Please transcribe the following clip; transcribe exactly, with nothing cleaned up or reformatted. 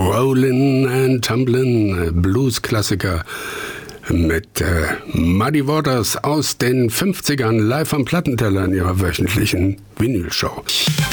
Rollin' and Tumblin', Blues-Klassiker mit äh, Muddy Waters aus den fünfzigern live am Plattenteller in ihrer wöchentlichen Vinylshow.